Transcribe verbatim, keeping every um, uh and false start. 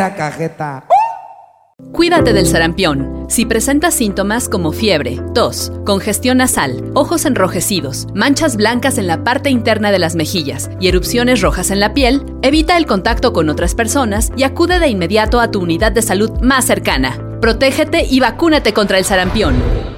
La cajeta. Cuídate del sarampión. Si presentas síntomas como fiebre, tos, congestión nasal, ojos enrojecidos, manchas blancas en la parte interna de las mejillas y erupciones rojas en la piel, evita el contacto con otras personas y acude de inmediato a tu unidad de salud más cercana. Protégete y vacúnate contra el sarampión.